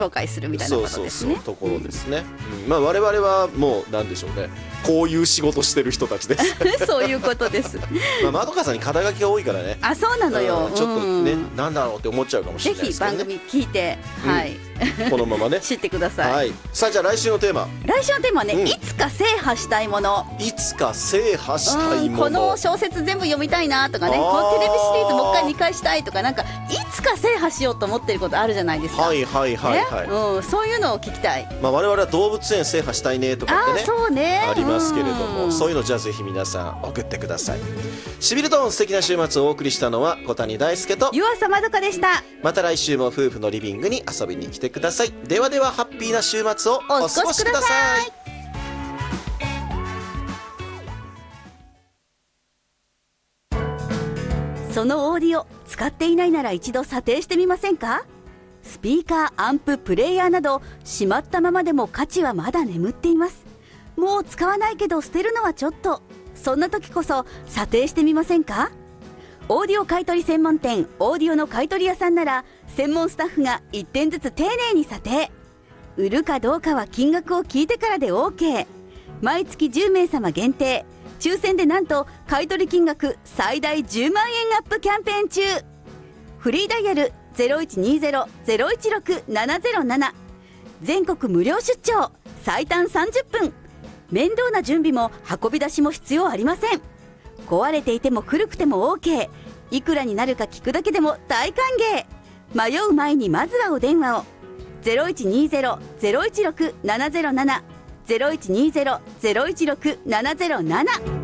紹介するみたいなことですね。 そうところですね、我々はもうなんでしょうね、こういう仕事してる人たちですそういうことですまどかさんに肩書きが多いからね。 あ、そうなのよ、 ちょっとね、なんだろうって思っちゃうかもしれないですけどね。 ぜひ番組聞いて、はい、 このままね知ってください、 はい。さあじゃあ来週のテーマはね、いつか制覇したいもの。 いつか制覇したいもの、 この小説全部読みたいなとかね、このテレビシリーズもう一回2回したいとか、なんかいつか制覇しようと思ってることあるじゃないですか。 はいはいはいはい、 そういうのを聞きたい。 我々は動物園制覇したいねとかってね、 そうね、 ありますけれども、そういうのじゃあぜひ皆さん送ってください。しびれとん素敵な週末をお送りしたのは小谷大輔と湯浅まどかでした。 また来週も夫婦のリビングに遊びに来てください。ではではハッピーな週末をお過ごしください。 そのオーディオ使っていないなら一度査定してみませんか？スピーカー、アンプ、プレイヤーなどしまったままでも価値はまだ眠っています。もう使わないけど捨てるのはちょっと、そんな時こそ査定してみませんか？オーディオ買取専門店オーディオの買取屋さんなら専門スタッフが1点ずつ丁寧に査定。売るかどうかは金額を聞いてからで OK。 毎月10名様限定、抽選でなんと買取金額最大10万円アップキャンペーン中。フリーダイヤル 0120-016-707、 全国無料出張、最短30分。面倒な準備も運び出しも必要ありません。壊れていても古くても OK。 いくらになるか聞くだけでも大歓迎。迷う前にまずはお電話を。 0120-016-707 0120-016-707